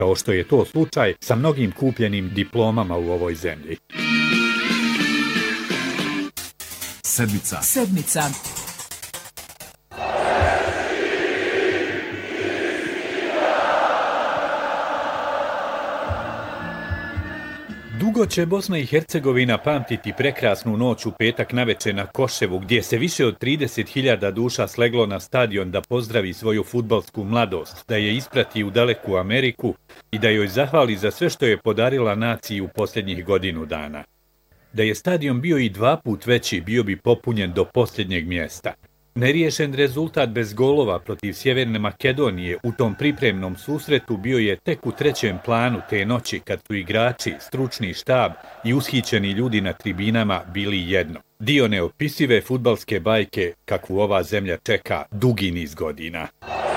kao što je to slučaj sa mnogim kupljenim diplomama u ovoj zemlji. Sedmica. Dugo će Bosna i Hercegovina pamtiti prekrasnu noć u petak navečer na Koševu, gdje se više od 30.000 duša sleglo na stadion da pozdravi svoju fudbalsku mladost, da je isprati u daleku Ameriku i da joj zahvali za sve što je podarila naciji u posljednjih godinu dana. Da je stadion bio i 2 puta veći, bio bi popunjen do posljednjeg mjesta. Neriješen rezultat bez golova protiv Sjeverne Makedonije u tom pripremnom susretu bio je tek u 3. planu te noći, kad su igrači, stručni štab i ushićeni ljudi na tribinama bili jedno. Dio neopisive fudbalske bajke kakvu ova zemlja čeka dugi niz godina.